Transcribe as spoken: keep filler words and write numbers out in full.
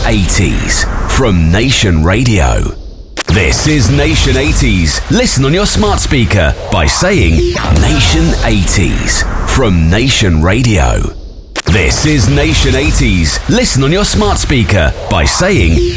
eighties from Nation Radio. This is Nation eighties. Listen on your smart speaker by saying Nation eighties from Nation Radio. This is Nation eighties. Listen on your smart speaker by saying